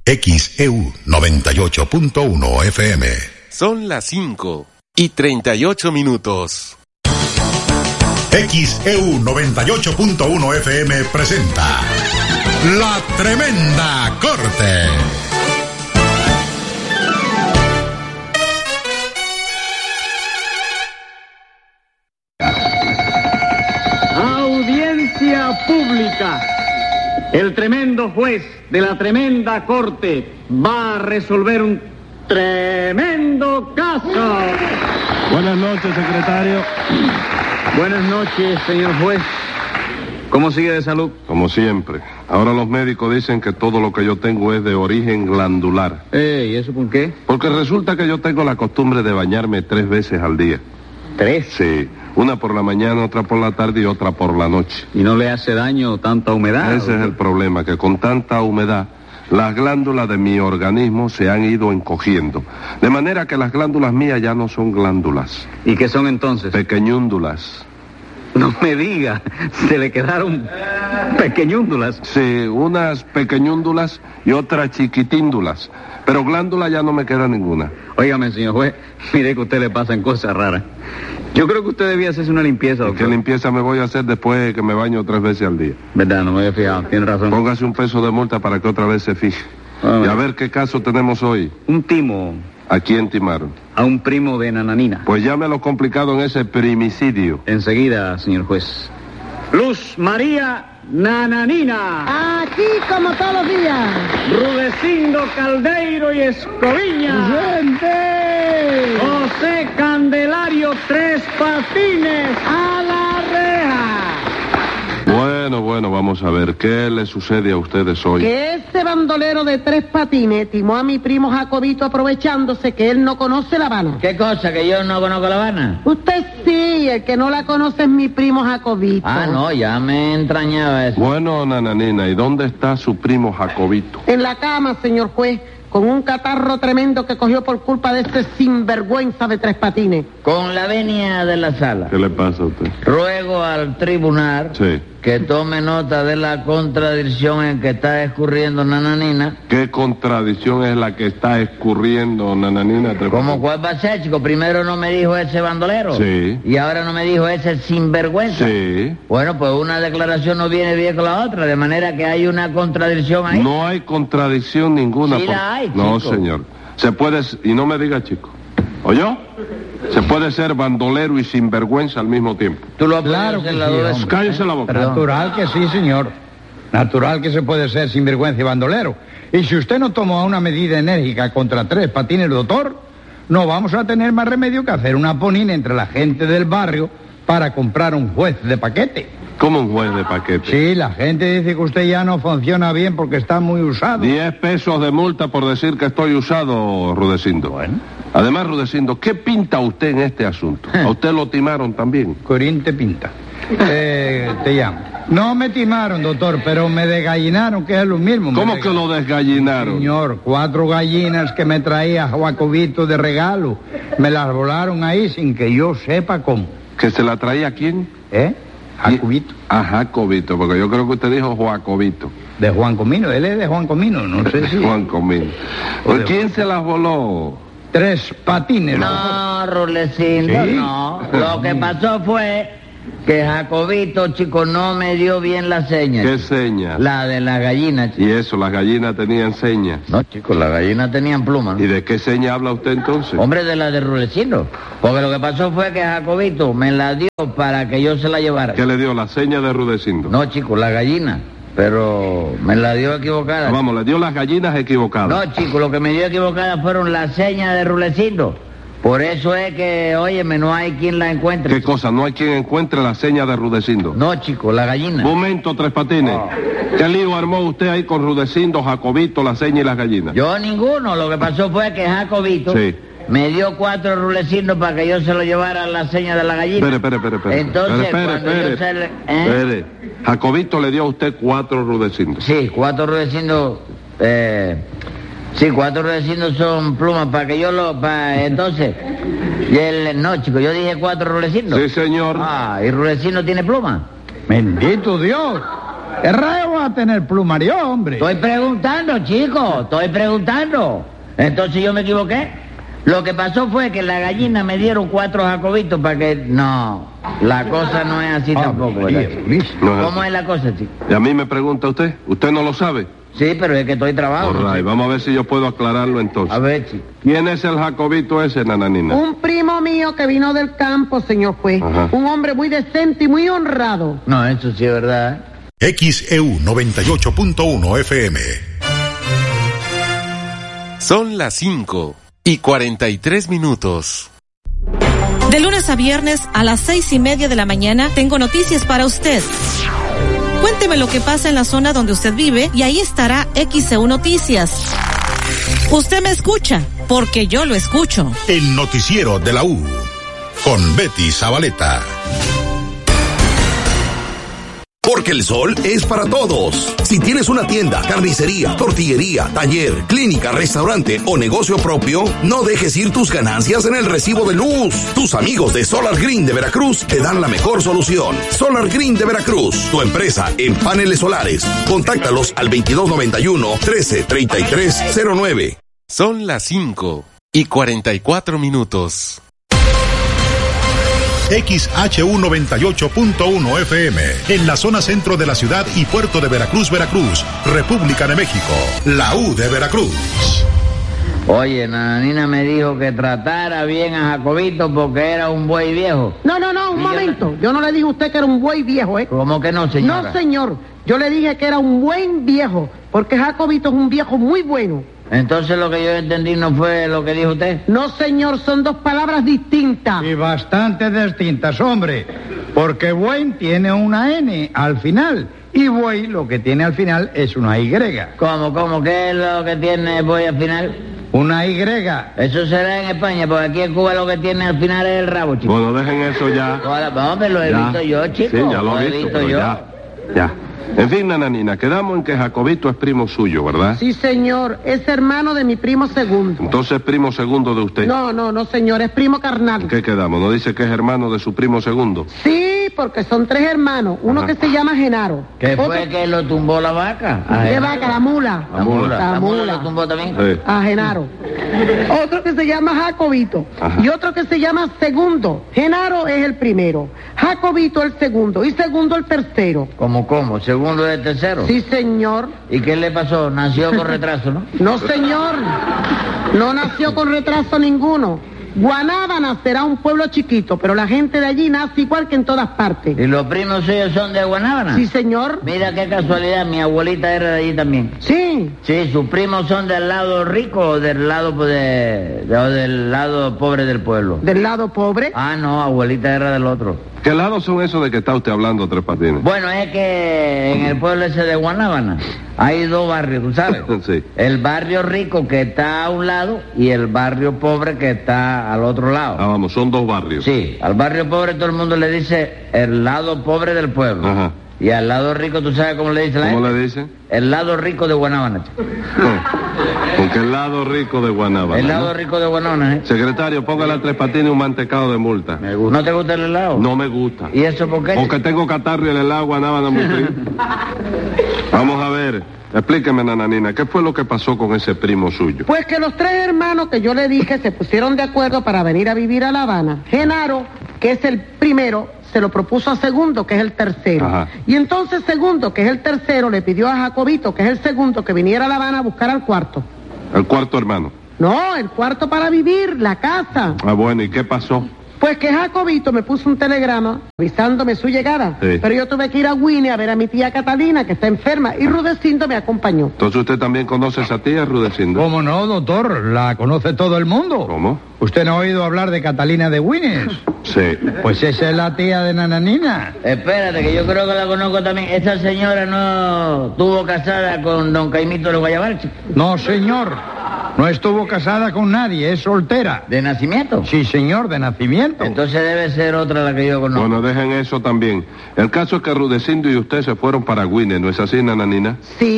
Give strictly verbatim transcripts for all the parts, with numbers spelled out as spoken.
X E U noventa y ocho punto uno F M. Son las cinco y treinta y ocho minutos. X E U noventa y ocho punto uno F M presenta La Tremenda Corte. Audiencia pública. El tremendo juez de la tremenda corte va a resolver un tremendo caso. Buenas noches, secretario. Buenas noches, señor juez. ¿Cómo sigue de salud? Como siempre. Ahora los médicos dicen que todo lo que yo tengo es de origen glandular. Eh, ¿y eso por qué? Porque resulta que yo tengo la costumbre de bañarme tres veces al día. ¿Tres? Sí. Una por la mañana, otra por la tarde y otra por la noche. ¿Y no le hace daño tanta humedad? Ese es el problema, que con tanta humedad las glándulas de mi organismo se han ido encogiendo. De manera que las glándulas mías ya no son glándulas. ¿Y qué son entonces? Pequeñúndulas. No me diga, se le quedaron pequeñúndulas. Sí, unas pequeñúndulas y otras chiquitíndulas. Pero glándula ya no me queda ninguna. Óigame, señor juez, mire que a usted le pasan cosas raras. Yo creo que usted debía hacerse una limpieza, doctor. ¿Qué limpieza me voy a hacer después de que me baño tres veces al día? Verdad, no me había fijado, tiene razón. Póngase un peso de multa para que otra vez se fije. Ah, y a ver qué caso tenemos hoy. Un timo. ¿A quién timaron? A un primo de Nananina. Pues llámelo complicado en ese primicidio. Enseguida, señor juez. Luz María Nananina. Aquí como todos los días. Rudecindo Caldeiro y Escoviña. ¡Gente! José Candelario Tres Patines. ¡A la reja! Bueno, bueno, vamos a ver. ¿Qué le sucede a ustedes hoy? Que ese bandolero de Tres Patines timó a mi primo Jacobito aprovechándose que él no conoce La Habana. ¿Qué cosa? ¿Que yo no conozco La Habana? Usted sí, el que no la conoce es mi primo Jacobito. Ah, no, ya me entrañaba eso. Bueno, Nananina, ¿y dónde está su primo Jacobito? En la cama, señor juez, con un catarro tremendo que cogió por culpa de ese sinvergüenza de Tres Patines. Con la venia de la sala. ¿Qué le pasa a usted? Ruego al tribunal Sí. que tome nota de la contradicción en que está escurriendo Nananina. ¿Qué contradicción es la que está escurriendo Nananina? ¿Cómo cuál va a ser, chico? Primero no me dijo ese bandolero. Sí. Y ahora no me dijo ese sinvergüenza. Sí. Bueno, pues una declaración no viene bien con la otra, de manera que hay una contradicción ahí. No hay contradicción ninguna. Sí por... la hay, No, chico. señor. Se puede... Y no me diga, chico. ¿Oyó? Se puede ser bandolero y sinvergüenza al mismo tiempo. Tú lo Claro apoyas que en la sí, duda. hombre. Cállese la boca. Perdón. Natural que sí, señor. Natural que se puede ser sinvergüenza y bandolero. Y si usted no toma una medida enérgica contra Tres Patines, doctor, no vamos a tener más remedio que hacer una ponina entre la gente del barrio para comprar un juez de paquete. ¿Cómo un juez de paquete? Sí, la gente dice que usted ya no funciona bien porque está muy usado. Diez pesos de multa por decir que estoy usado, Rudecindo. Bueno. Además, Rudecindo, ¿qué pinta usted en este asunto? ¿A usted lo timaron también? Corín te pinta. Eh, te llamo. No me timaron, doctor, pero me desgallinaron, que es lo mismo. ¿Cómo Me que lo desgallinaron? Señor, cuatro gallinas que me traía Jacobito de regalo. Me las volaron ahí sin que yo sepa cómo. ¿Que se la traía a quién? ¿Eh? Jacobito. A Jacobito, porque yo creo que usted dijo Joacobito. De Juan Comino. Él es de Juan Comino, no sé si. Juan Comino. O de- ¿Quién se las voló? Tres Patines. No, Rulecindo, Sí. no. Lo que pasó fue que Jacobito, chico, no me dio bien la seña. ¿Qué señas? La de la gallina, chico. Y eso, las gallinas tenían señas. No, chico, las gallinas tenían plumas, ¿Y ¿no? de qué seña habla usted entonces? Hombre, de la de Rulecindo. Porque lo que pasó fue que Jacobito me la dio para que yo se la llevara. ¿Qué le dio? La seña de Rudecindo. No, chico, la gallina. Pero me la dio equivocada. Ah, vamos, le dio las gallinas equivocadas. No, chico, lo que me dio equivocada fueron las señas de Rulecindo. Por eso es que, óyeme, no hay quien la encuentre. ¿Qué cosa? ¿No hay quien encuentre la seña de Rudecindo? No, chico, la gallina. Momento, Tres Patines. ¿Qué lío armó usted ahí con Rudecindo, Jacobito, la seña y las gallinas? Yo ninguno. Lo que pasó fue que Jacobito Sí. me dio cuatro rulecinos para que yo se lo llevara a la seña de la gallina. Espere, espere, espere, espere. Entonces, Espere, cuando espere, yo se le... espere. ¿eh? Espere. Jacobito le dio a usted cuatro Rudecindo. Sí, cuatro rulecinos... Eh... Sí, cuatro rulecinos son plumas para que yo lo... Pa... Entonces... Y el... No, chico, yo dije cuatro rulecinos. Sí, señor. Ah, ¿y rulecino tiene pluma? Bendito Dios. ¿Qué rayo va a tener plumario, hombre? Estoy preguntando, chico, estoy preguntando. Entonces yo me equivoqué. Lo que pasó fue que la gallina me dieron cuatro jacobitos para que... No, la cosa no es así Ah, tampoco, María, ¿verdad? No, ¿Cómo es la cosa, chico? Y a mí me pregunta usted, ¿usted no lo sabe? Sí, pero es que estoy trabajando. All right, chico. vamos a ver si yo puedo aclararlo entonces. A ver, chico. ¿Quién es el jacobito ese, nananina? Un primo mío que vino del campo, señor juez. Ajá. Un hombre muy decente y muy honrado. No, eso sí es verdad. X E U noventa y ocho punto uno F M. Son las cinco y cuarenta y tres minutos. De lunes a viernes a las seis y media de la mañana tengo noticias para usted. Cuénteme lo que pasa en la zona donde usted vive y ahí estará X E U Noticias. Usted me escucha, porque yo lo escucho. El noticiero de la U. Con Betty Zabaleta. Porque el sol es para todos. Si tienes una tienda, carnicería, tortillería, taller, clínica, restaurante o negocio propio, no dejes ir tus ganancias en el recibo de luz. Tus amigos de Solar Green de Veracruz te dan la mejor solución. Solar Green de Veracruz, tu empresa en paneles solares. Contáctalos al veintidós noventa y uno, trece treinta y tres cero nueve. Son las cinco y cuarenta y cuatro minutos. X H U noventa y ocho punto uno F M, en la zona centro de la ciudad y puerto de Veracruz, Veracruz, República de México, la U de Veracruz. Oye, Nananina me dijo que tratara bien a Jacobito porque era un buey viejo. No, no, no, un Y yo momento. Yo no le dije a usted que era un buey viejo, ¿eh? ¿Cómo que no, señora? No, señor. Yo le dije que era un buen viejo, porque Jacobito es un viejo muy bueno. Entonces lo que yo entendí no fue lo que dijo usted. No, señor, son dos palabras distintas. Y bastante distintas, hombre. Porque buen tiene una N al final. Y buey lo que tiene al final es una Y. ¿Cómo, cómo? ¿Qué es lo que tiene buey al final? Una Y. Eso será en España, porque aquí en Cuba lo que tiene al final es el rabo, chico. Bueno, dejen eso ya. Hola, hombre, lo he Ya. visto yo, chico. Sí, ya lo he he visto, visto pero yo. ya, ya. En fin, nananina, quedamos en que Jacobito es primo suyo, ¿verdad? Sí, señor, es hermano de mi primo segundo. Entonces es primo segundo de usted. No, no, no, señor, es primo carnal. ¿En qué quedamos? ¿No dice que es hermano de su primo segundo? Sí, porque son tres hermanos. Uno Ajá. que se llama Genaro. ¿Qué Otro- fue que lo tumbó la vaca? A ¿Qué Genaro. vaca? La mula. La mula. La ¿La mula mula. lo tumbó también? Sí. A Genaro. Otro que se llama Jacobito. Ajá. Y otro que se llama Segundo. Genaro es el primero. Jacobito el segundo. Y Segundo el tercero. ¿Cómo, cómo? ¿Segundo y el tercero? Sí, señor. ¿Y qué le pasó? Nació con retraso, ¿no? No, señor. No nació con retraso ninguno. Guanábana será un pueblo chiquito, pero la gente de allí nace igual que en todas partes. ¿Y los primos suyos son de Guanábana? Sí, señor. Mira qué casualidad, mi abuelita era de allí también. Sí. Sí, sus primos son del lado rico o del lado pues, de, de- o del lado pobre del pueblo. Del lado pobre. Ah, no, abuelita era del otro. ¿Qué lados son esos de que está usted hablando, Tres Patines? Bueno, es que en el pueblo ese de Guanábana hay dos barrios, ¿tú sabes? Sí. El barrio rico que está a un lado y el barrio pobre que está al otro lado. Ah, vamos, son dos barrios. Sí, al barrio pobre todo el mundo le dice el lado pobre del pueblo. Ajá. Y al lado rico, ¿tú sabes cómo le dice la ¿Cómo gente? le dicen? El lado rico de Guanábana. chico. Porque el lado rico de Guanábana. El ¿no? lado rico de Guanábana, ¿eh? Secretario, póngale a Tres Patines un mantecado de multa. Me gusta. ¿No te gusta el helado? No me gusta. ¿Y eso por qué? Porque tengo catarro y el helado Guanábana muy frío. Vamos a ver. Explíqueme, nananina, ¿qué fue lo que pasó con ese primo suyo? Pues que los tres hermanos que yo le dije se pusieron de acuerdo para venir a vivir a La Habana. Genaro, que es el primero, se lo propuso a Segundo, que es el tercero. Ajá. Y entonces Segundo, que es el tercero, le pidió a Jacobito, que es el segundo, que viniera a La Habana a buscar al cuarto. El cuarto hermano. No, el cuarto para vivir, la casa. Ah, bueno, ¿y qué pasó? Pues que Jacobito me puso un telegrama avisándome su llegada. Sí. Pero yo tuve que ir a Winnie a ver a mi tía Catalina, que está enferma, y Rudecindo me acompañó. Entonces usted también conoce a esa tía, Rudecindo. ¿Cómo no, doctor? La conoce todo el mundo. ¿Cómo? ¿Usted no ha oído hablar de Catalina de Winnes? Sí. Pues esa es la tía de Nananina. Espérate, que yo creo que la conozco también. Esa señora no estuvo casada con don Caimito de Guayabal, chico. No, señor. No estuvo casada con nadie, es soltera. ¿De nacimiento? Sí, señor, de nacimiento. Entonces debe ser otra la que yo conozco. Bueno, dejen eso también. El caso es que Rudecindo y usted se fueron para Guine, ¿no es así, nananina? Sí,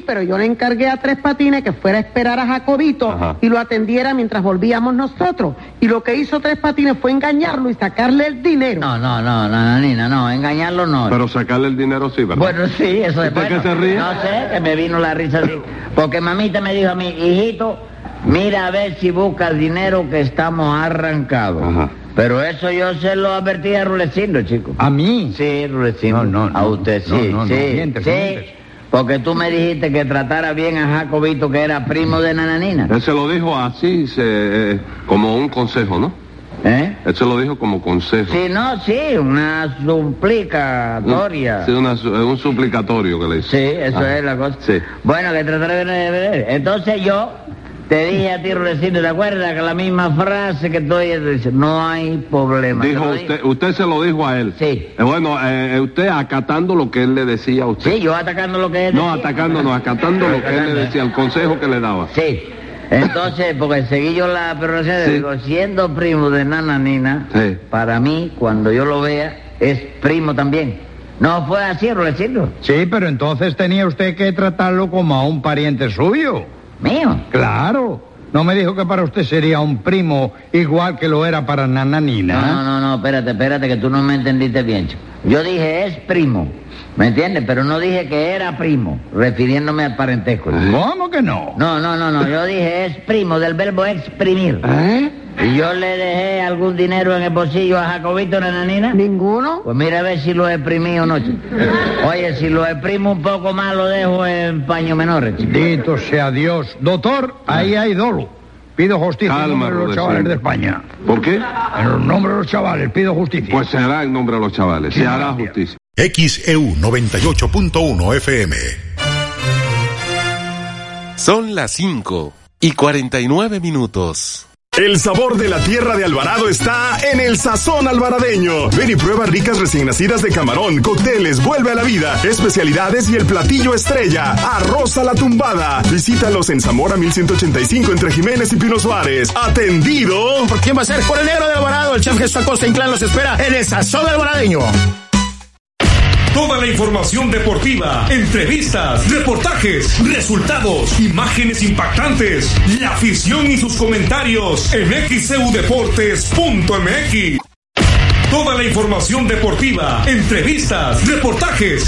pero yo le encargué a Tres Patines que fuera a esperar a Jacobito Ajá. y lo atendiera mientras volvíamos nosotros. Y lo que hizo Tres Patines fue engañarlo y sacarle el dinero. No, no, no, nananina, no, engañarlo no. Pero sacarle el dinero sí, ¿verdad? Bueno, sí, eso es ¿Usted bueno. qué se ríe? No sé, que me vino la risa así. Porque mamita me dijo a mí, hijito, mira a ver si busca el dinero que estamos arrancados. Ajá. Pero eso yo se lo advertí a Rulecindo, chico. ¿A mí? Sí, Rulecindo. No, no, A no. usted sí, No, no, no, sí, miente, sí. miente. Porque tú me dijiste que tratara bien a Jacobito, que era primo de Nananina. Él se lo dijo así, se, eh, como un consejo, ¿no? ¿Eh? Él se lo dijo como consejo. Sí, no, sí, una suplicatoria. Sí, una, un suplicatorio que le hizo. Sí, eso Ah. es la cosa. Sí. Bueno, que trataré de ver. Entonces yo te dije a ti, Rulecindo, ¿te acuerdas que la misma frase que estoy diciendo? No hay problema. Dijo ¿Te lo usted, dije? usted se lo dijo a él. Sí. Eh, bueno, eh, usted acatando lo que él le decía a usted. Sí, yo atacando lo que él No, decía. atacando, no, acatando lo que él le Atacando. decía, el consejo que le daba. Sí. Entonces, porque seguí yo la perroceada, Sí. digo, siendo primo de Nananina, Sí. para mí, cuando yo lo vea, es primo también. ¿No fue así, Rulecindo? Sí, pero entonces tenía usted que tratarlo como a un pariente suyo. ¿Mío? Claro. ¿No me dijo que para usted sería un primo igual que lo era para Nananina? No, no, no, no, espérate, espérate, que tú no me entendiste bien, chico. Yo dije es primo, ¿me entiendes? Pero no dije que era primo, refiriéndome al parentesco. ¿Cómo que no? No, no, no, no, yo dije es primo, del verbo exprimir. ¿Eh? ¿Y yo le dejé algún dinero en el bolsillo a Jacobito, Nananina? ¿Ninguno? Pues mira a ver si lo exprimí o no, chico. Oye, si lo exprimo un poco más, lo dejo en paño menores, chico. Bendito sea Dios. Doctor, ahí hay dolo. Pido justicia en Calma, nombre de los Rudecindo. chavales de España. ¿Por qué? En nombre de los chavales, pido justicia. Pues se hará en nombre de los chavales, se hará Gracias. justicia. X E U noventa y ocho punto uno F M. Son las cinco y cuarenta y nueve minutos. El sabor de la tierra de Alvarado está en el sazón alvaradeño. Ven y prueba ricas recién nacidas de camarón, cócteles, vuelve a la vida, especialidades y el platillo estrella, arroz a la tumbada. Visítalos en Zamora mil ciento ochenta y cinco entre Jiménez y Pino Suárez. Atendido. ¿Por quién va a ser? Por el negro de Alvarado. El chef Jesús Acosta Inclán los espera en el sazón alvaradeño. Toda la información deportiva, entrevistas, reportajes, resultados, imágenes impactantes, la afición y sus comentarios en x e u deportes punto m x. Toda la información deportiva, entrevistas, reportajes,